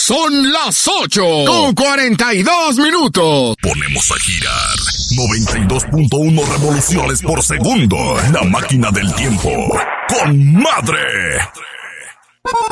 Son las 8:42. Ponemos a girar 92.1 revoluciones por segundo. La máquina del tiempo. ¡Con madre!